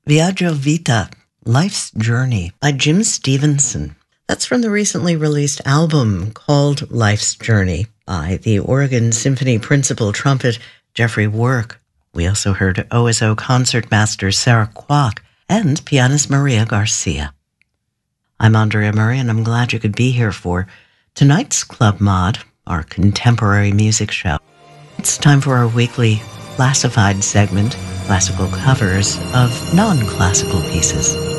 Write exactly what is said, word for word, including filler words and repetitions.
Viaggio Vita, Life's Journey by Jim Stevenson. That's from the recently released album called Life's Journey by the Oregon Symphony principal trumpet Jeffrey Work. We also heard O S O concertmaster Sarah Kwok and pianist Maria Garcia. I'm Andrea Murray, and I'm glad you could be here for tonight's Club Mod, our contemporary music show. It's time for our weekly classified segment, classical covers of non-classical pieces.